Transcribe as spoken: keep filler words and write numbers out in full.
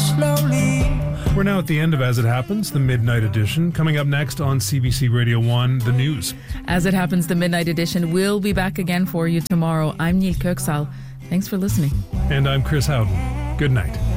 slowly. We're now at the end of As It Happens, the Midnight Edition. Coming up next on C B C Radio one, the news. As It Happens, the Midnight Edition will be back again for you tomorrow. I'm Neil Kirksal. Thanks for listening. And I'm Chris Howden. Good night.